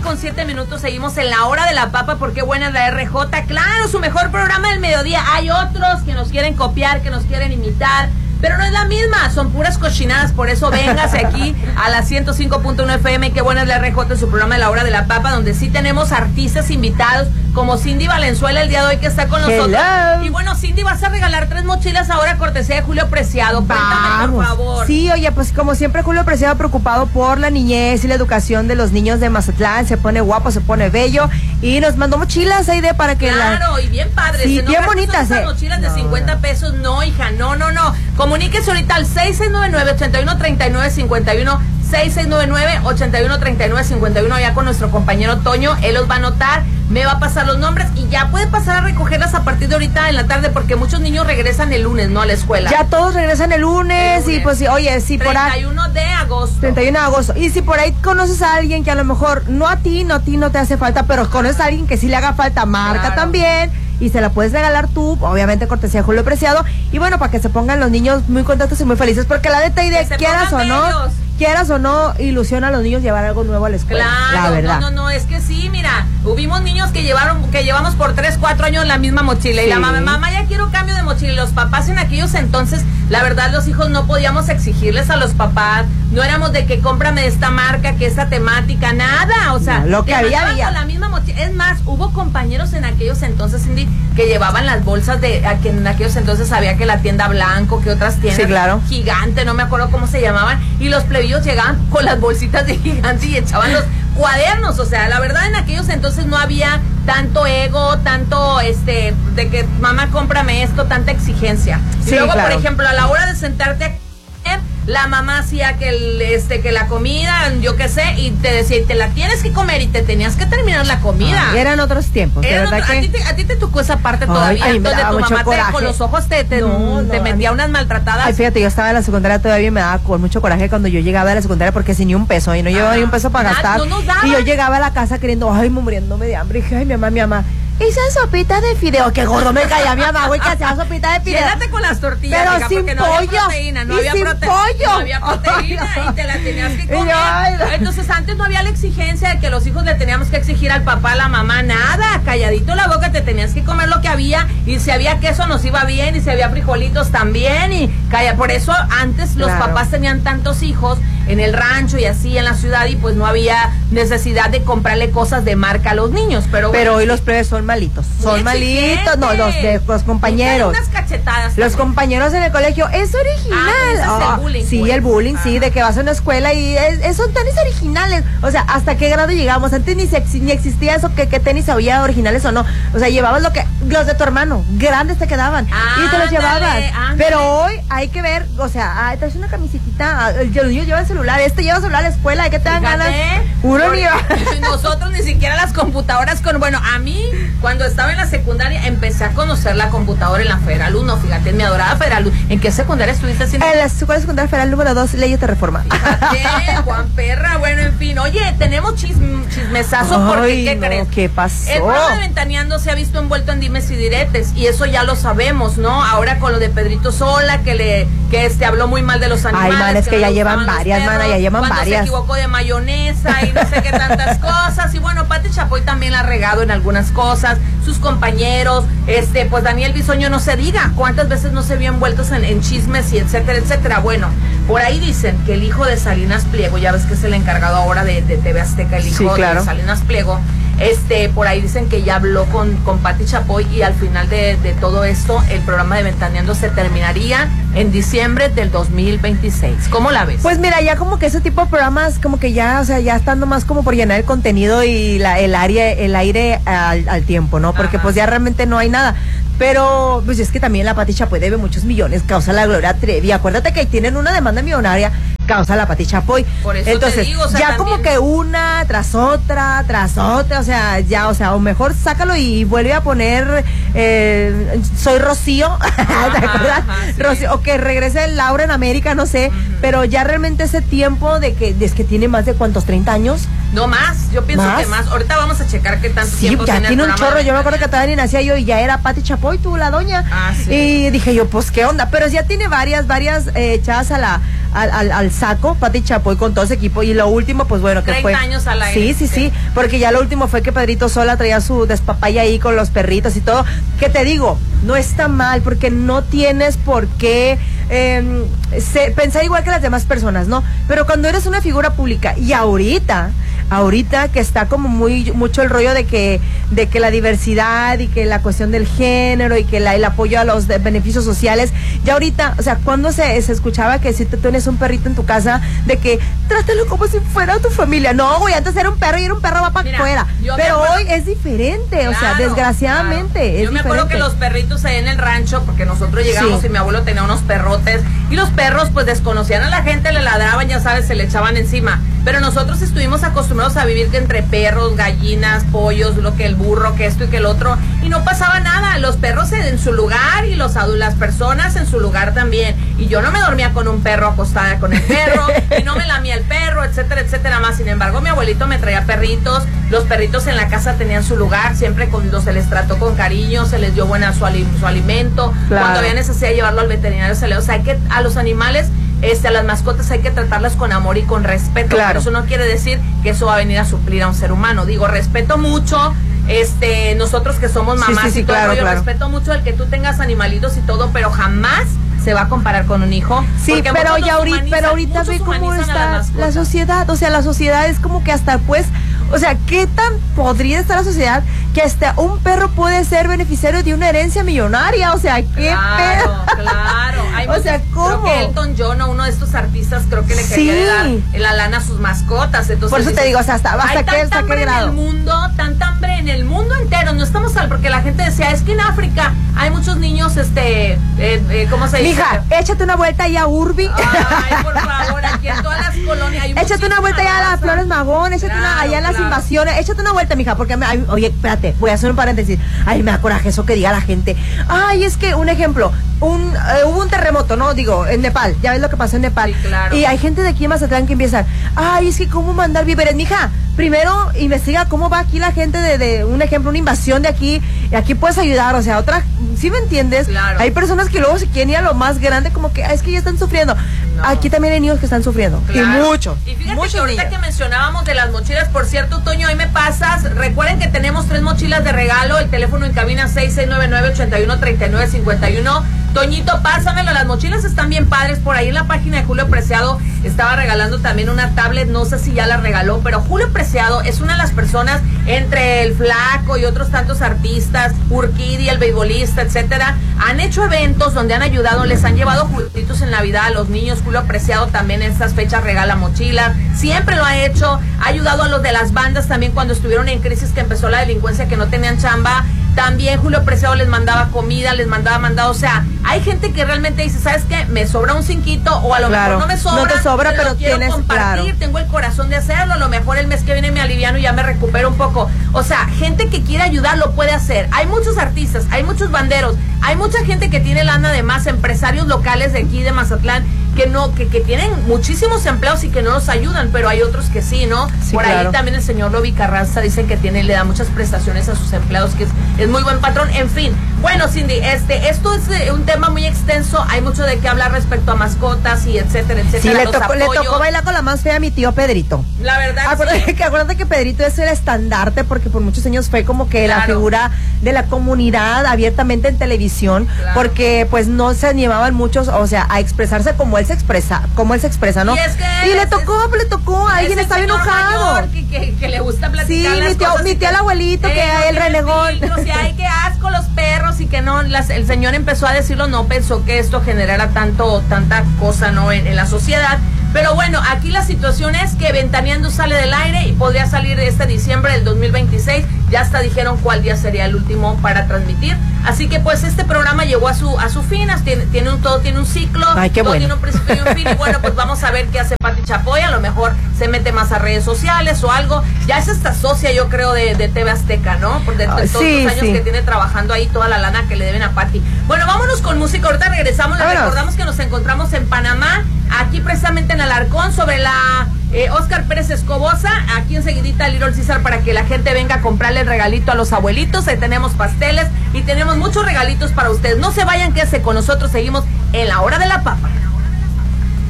1:07, seguimos en la hora de la papa, porque buena es la RJ, claro, su mejor programa del mediodía. Hay otros que nos quieren copiar, que nos quieren imitar, pero no es la misma, son puras cochinadas, por eso véngase aquí a la 105.1 FM, qué buena es la RJ, en su programa de la hora de la papa, donde sí tenemos artistas invitados, como Cindy Valenzuela el día de hoy que está con nosotros. Hello. Y bueno, Cindy, vas a regalar 3 mochilas ahora, cortesía de Julio Preciado. Cuéntame, por favor. Sí, oye, pues como siempre Julio Preciado preocupado por la niñez y la educación de los niños de Mazatlán, se pone guapo, se pone bello y nos mandó mochilas ahí para que claro, y bien padres. Sí, no bien bonitas, esas mochilas de 50 pesos, no, hija, no. Comuníquese ahorita al 6699-813951, 6699-813951, ya con nuestro compañero Toño, él los va a anotar, me va a pasar los nombres y ya puede pasar a recogerlas a partir de ahorita en la tarde, porque muchos niños regresan el lunes, ¿no? A la escuela. Ya todos regresan el lunes. Y pues, oye, si por ahí... 31 de agosto. 31 de agosto. Y si por ahí conoces a alguien que a lo mejor, no a ti no te hace falta, pero conoces a alguien que sí le haga falta, marca claro. También. Y se la puedes regalar tú, obviamente cortesía de Julio Preciado. Y bueno, para que se pongan los niños muy contentos y muy felices, porque la neta idea, quieras o no, ilusiona a los niños llevar algo nuevo a la escuela. Claro, la verdad. No, es que sí, mira, hubimos niños que llevamos por 3, 4 años la misma mochila, sí. Y la mamá, ya quiero cambio de mochila, y los papás en aquellos entonces, la verdad, los hijos no podíamos exigirles a los papás, no éramos de que cómprame esta marca, que esta temática, nada, o sea, no, lo que había. Con la misma mochila. Es más, hubo compañeros en aquellos entonces, Cindy, que llevaban las bolsas que en aquellos entonces había que la tienda Blanco, que otras tiendas, sí, claro. Gigante, no me acuerdo cómo se llamaban, y los plebeyos llegaban con las bolsitas de Gigante y echaban los cuadernos, o sea, la verdad en aquellos entonces no había tanto ego, tanto de que mamá cómprame esto, tanta exigencia. Sí, y luego, claro. Por ejemplo, a la hora de sentarte a comer, la mamá hacía que la comida, yo qué sé, y te decía, y te la tienes que comer y te tenías que terminar la comida. Eran otros tiempos, de verdad que... A ti te tocó esa parte todavía, donde tu mamá con los ojos te metía unas maltratadas. Ay, fíjate, yo estaba en la secundaria todavía y me daba con mucho coraje cuando yo llegaba a la secundaria, porque sin ni un peso, y no llevaba ni un peso para gastar. Y yo llegaba a la casa queriendo, muriéndome de hambre, y dije, ay, mi mamá, hice sopita de fideo, que gordo me caía mi mamá, güey, que hacía sopita de fideo. Quédate con las tortillas, pero hija, sin porque no pollo, había proteína, no había proteína, y te la tenías que comer. Entonces antes no había la exigencia de que los hijos le teníamos que exigir al papá, a la mamá, nada, calladito la boca, te tenías que comer lo que había, y si había queso nos iba bien, y si había frijolitos también, y por eso antes los papás tenían tantos hijos en el rancho y así en la ciudad, y pues no había necesidad de comprarle cosas de marca a los niños, pero hoy los plebes son malitos, no, los compañeros, unas cachetadas los compañeros en el colegio, es original. Es el bullying, sí, pues. El bullying, sí, de que vas a una escuela y son tenis originales, o sea, ¿hasta qué grado llegamos? Antes ni existía eso, que tenis había originales o no, o sea, llevabas los de tu hermano, grandes te quedaban, y te los llevabas, pero hoy hay que ver, o sea, traes una camisitita, los niños llevan celular, lleva celular a la escuela, ¿de qué te dan ganas? Nosotros ni siquiera las computadoras a mí, cuando estaba en la secundaria, empecé a conocer la computadora en la Federal 1, fíjate, en mi adorada Federal 1. ¿En qué secundaria estuviste haciendo? En la escuela secundaria Federal número 2, Leyes de Reforma. Fíjate, Juan Perra, bueno, en fin. Oye, tenemos chismesazo, porque, ¿qué crees? ¿Qué pasó? El programa de Ventaneando se ha visto envuelto en dimes y diretes, y eso ya lo sabemos, ¿no? Ahora con lo de Pedrito Sola, que habló muy mal de los animales. Ay, man, es que ya llevan varias, ya llevan varias. Se equivocó de mayonesa y no sé qué tantas cosas. Y bueno, Pati Chapoy también la ha regado en algunas cosas. Sus compañeros, pues Daniel Bisoño, no se diga cuántas veces no se vio envueltos en chismes y etcétera, etcétera. Bueno, por ahí dicen que el hijo de Salinas Pliego, ya ves que es el encargado ahora de TV Azteca, el hijo de Salinas Pliego, por ahí dicen que ya habló con Pati Chapoy, y al final de todo esto, el programa de Ventaneando se terminaría en diciembre del 2026. ¿Cómo la ves? Pues mira, ya como que ese tipo de programas, como que ya, o sea, ya estando más como por llenar el contenido y el aire al tiempo, ¿no? Porque pues ya realmente no hay nada. Pero pues es que también la Pati Chapoy debe muchos millones, causa la Gloria Trevi. Acuérdate que tienen una demanda millonaria, causa la Pati Chapoy. Por eso entonces, te digo, o sea, ya también... como que una tras otra, o sea, ya, o sea, o mejor sácalo y vuelve a poner Soy Rocío, ¿te acuerdas? Sí. Rocío, o que regrese Laura en América, no sé, pero ya realmente ese tiempo es que tiene más de ¿cuántos? ¿30 años? No más, yo pienso que más. Ahorita vamos a checar qué tanto tiempo ya tiene un chorro. Yo me acuerdo que todavía ni nacía yo y ya era Pati Chapoy, tú, la doña. Sí. Y dije yo, pues qué onda, pero ya tiene varias echadas a al saco, Pati Chapoy con todo ese equipo, y lo último, pues bueno, que 30 fue... años al aire. Sí, porque ya lo último fue que Pedrito Sola traía su despapaya ahí con los perritos y todo, que te digo, no está mal, porque no tienes por qué pensar igual que las demás personas, ¿no? Pero cuando eres una figura pública, y ahorita que está como mucho el rollo de que la diversidad y que la cuestión del género y que el apoyo a los beneficios sociales, ya ahorita, o sea, cuando se escuchaba que si tú tienes un perrito en tu casa, de que trátalo como si fuera tu familia. No, güey, antes era un perro y era un perro va para afuera. Pero hoy es diferente, claro, o sea, desgraciadamente es yo me acuerdo diferente. que los perritos ahí en el rancho, porque nosotros llegamos y mi abuelo tenía unos perrotes, y los perros pues desconocían a la gente, le ladraban, ya sabes, se le echaban encima. Pero nosotros estuvimos acostumbrados a vivir entre perros, gallinas, pollos, lo que el burro, que esto y que el otro, y no pasaba nada. Los perros en su lugar y las personas en su lugar también. Y yo no me dormía con un perro acostada con el perro, y no me lamía el perro, etcétera, etcétera más. Sin embargo, mi abuelito me traía perritos. Los perritos en la casa tenían su lugar, siempre se les trató con cariño, se les dio buena su alimento. Claro. Cuando había necesidad de llevarlo al veterinario, o sea, que a los animales, a las mascotas hay que tratarlas con amor y con respeto. Claro. Pero eso no quiere decir que eso va a venir a suplir a un ser humano. Digo, respeto mucho, nosotros que somos mamás y todo, claro, yo respeto mucho el que tú tengas animalitos y todo, pero jamás se va a comparar con un hijo. Sí, pero ahorita ve cómo está la sociedad. O sea, la sociedad es como que hasta pues, o sea, ¿qué tan podría estar la sociedad que hasta un perro puede ser beneficiario de una herencia millonaria? O sea, ¿qué pedo? Claro. O sea, ¿cómo? Creo que Elton John, uno de estos artistas, creo que le quería dar la lana a sus mascotas. Entonces, por eso te digo, o sea, hasta qué grado. Tanta hambre en el mundo entero. No estamos porque la gente decía, es que en África hay muchos niños, ¿cómo se dice? Mija, échate una vuelta allá a Urbi. Ay, por favor, aquí en todas las colonias hay échate una vuelta allá a las Flores Magón, échate allá a las invasiones, échate una vuelta, mija, porque oye, espérate, voy a hacer un paréntesis. Ay, me da coraje eso que diga la gente. Ay, es que, un ejemplo, hubo un terremoto, ¿no? Digo, en Nepal, ya ves lo que pasó en Nepal. Sí, claro. Y hay gente de aquí en Mazatlán que empiezan, ay, es que cómo mandar víveres, mija. Primero investiga cómo va aquí la gente de un ejemplo, una invasión de aquí, y aquí puedes ayudar, o sea, otra, ¿sí me entiendes? Claro. Hay personas que luego se quieren ir a lo más grande, como que, es que ya están sufriendo. No. Aquí también hay niños que están sufriendo. Claro. Y muchos. Y fíjate que ahorita que mencionábamos de las mochilas, por cierto, Toño, ahí me pasas, recuerden que tenemos 3 mochilas de regalo, el teléfono en cabina 6699-813951. Toñito, pásamelo, las mochilas están bien padres. Por ahí en la página de Julio Preciado estaba regalando también una tablet, no sé si ya la regaló, pero Julio Preciado es una de las personas, entre el Flaco y otros tantos artistas, Urquidi, el beisbolista, etcétera, han hecho eventos donde han ayudado, les han llevado juguetitos en Navidad a los niños. Julio Preciado también en estas fechas regala mochilas, siempre lo ha hecho, ha ayudado a los de las bandas también cuando estuvieron en crisis, que empezó la delincuencia, que no tenían chamba. También Julio Preciado les mandaba comida, les mandaba mandado, o sea, hay gente que realmente dice, ¿sabes qué? Me sobra un cinquito, o a lo mejor no me sobra, no te sobra, pero tienes, compartir, tengo el corazón de hacerlo, a lo mejor el mes que viene me aliviano y ya me recupero un poco. O sea, gente que quiere ayudar lo puede hacer. Hay muchos artistas, hay muchos banderos, hay mucha gente que tiene lana, además, empresarios locales de aquí de Mazatlán, que tienen muchísimos empleados y que no los ayudan, pero hay otros que sí, ¿no? Sí, por ahí también el señor Lobi Carranza dicen que le da muchas prestaciones a sus empleados, que es muy buen patrón. En fin, bueno, Cindy, esto es un tema muy extenso, hay mucho de qué hablar respecto a mascotas y etcétera, etcétera. Sí, le tocó bailar con la más fea a mi tío Pedrito. La verdad, acuérdate que Pedrito es el estandarte, porque por muchos años fue como que la figura de la comunidad abiertamente en televisión, porque pues no se animaban muchos, o sea, a expresarse como él se expresa, ¿no? Y le tocó, alguien está bien enojado. Que le gusta platicar las cosas. Mi tío el abuelito, que él renegó. Y ay, qué asco los perros, y que no, el señor empezó a decirlo, no pensó que esto generara tanta cosa, ¿no? En la sociedad. Pero bueno, aquí la situación es que Ventaneando sale del aire y podría salir de diciembre del 2026. Ya hasta dijeron cuál día sería el último para transmitir. Así que pues este programa llegó a su fin. Todo tiene un ciclo. Ay, qué todo bueno. Tiene un principio y un fin. Y bueno, pues vamos a ver qué hace Pati Chapoy. A lo mejor se mete más a redes sociales o algo. Ya es esta socia, yo creo, de TV Azteca, ¿no? Por todos los años que tiene trabajando ahí, toda la lana que le deben a Pati. Bueno, vámonos con música. Ahorita regresamos. Les recordamos que nos encontramos en Panamá, aquí precisamente en Alarcón, sobre la Óscar Pérez Escobosa, aquí enseguidita Little César, para que la gente venga a comprarle el regalito a los abuelitos. Ahí tenemos pasteles y tenemos muchos regalitos para ustedes. No se vayan, quédense con nosotros, seguimos en la hora de la papa.